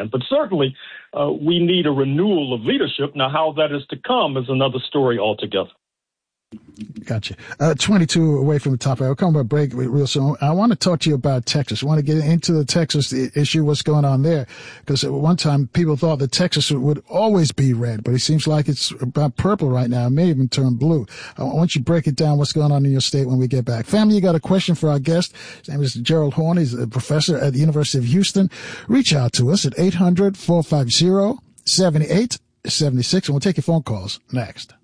plan. But certainly we need a renewal of leadership. Now, how that is to come is another story altogether. Gotcha. 22 away from the top. I'll come back break real soon. I want to talk to you about Texas. I want to get into the Texas issue, what's going on there. Because at one time, people thought that Texas would always be red, but it seems like it's about purple right now. It may even turn blue. I want you to break it down, what's going on in your state when we get back. Family, you got a question for our guest. His name is Gerald Horne. He's a professor at the University of Houston. Reach out to us at 800-450-7876, and we'll take your phone calls next.